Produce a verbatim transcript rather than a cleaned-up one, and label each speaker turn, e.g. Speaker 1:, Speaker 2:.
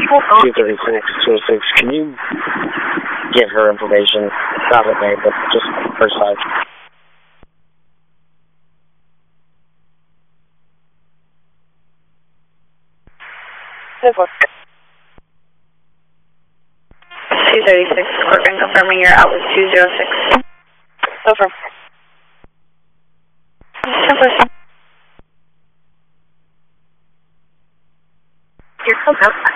Speaker 1: two thirty-six, two oh six. Can you give her information? Not her name, but just her side.
Speaker 2: two thirty-six, Corbin, confirming your out was two zero six. Over. Your phone out.